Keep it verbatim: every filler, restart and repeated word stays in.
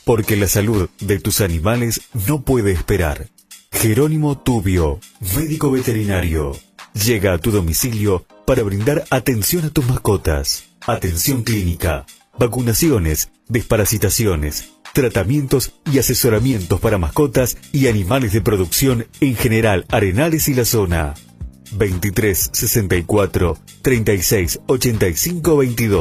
porque la salud de tus animales no puede esperar. Jerónimo Tubio, médico veterinario, llega a tu domicilio para brindar atención a tus mascotas. Atención clínica, vacunaciones, desparasitaciones, tratamientos y asesoramientos para mascotas y animales de producción en General Arenales y la zona. veintitrés sesenta y cuatro, treinta y seis ochenta y cinco veintidós.